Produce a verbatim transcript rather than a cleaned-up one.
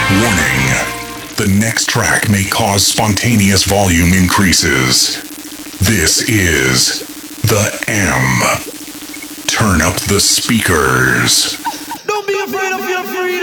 Warning. The next track may cause spontaneous volume increases. This is the M. Turn up the speakers. Don't be afraid of your freedom.